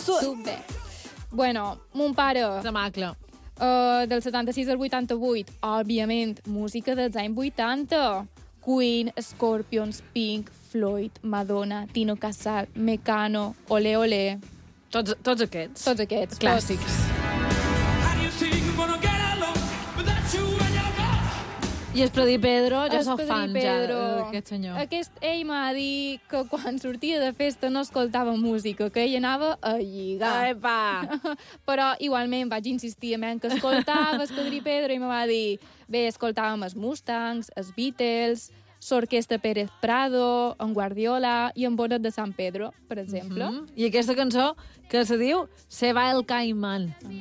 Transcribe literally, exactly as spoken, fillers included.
Su... Super. Bueno, mon pare... Tramacle. Uh, del setanta-sis al vuitanta-vuit, òbviament, música dels anys vuitanta. Queen, Scorpions, Pink, Floyd, Madonna, Tino Casal, Mecano, Ole Ole... Tots, tots aquests. Tots aquests. Clàssics. I Espredí Pedro, ja sóc fan, Pedro. ja, d'aquest senyor. Aquest, ell m'ha dit que quan sortia de festa no escoltava música, que ell anava a lligar. Epa! Però igualment vaig insistir en que escoltava Espredí Pedro i me va dir, bé, escoltàvem els Mustangs, els Beatles, l'Orquestra Pérez Prado, en Guardiola i en Bonet de San Pedro, per exemple. Mm -hmm. I aquesta cançó que se diu Se va el Caimán.